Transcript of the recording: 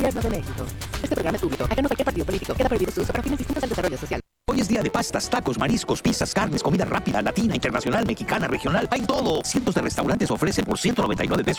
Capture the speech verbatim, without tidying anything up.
Gobierno de México. Este programa es público. Acá no cualquier partido político queda prohibido su uso para fines distintos al desarrollo social. Hoy es día de pastas, tacos, mariscos, pizzas, carnes, comida rápida, latina, internacional, mexicana, regional. Hay todo. Cientos de restaurantes ofrecen por ciento noventa y nueve pesos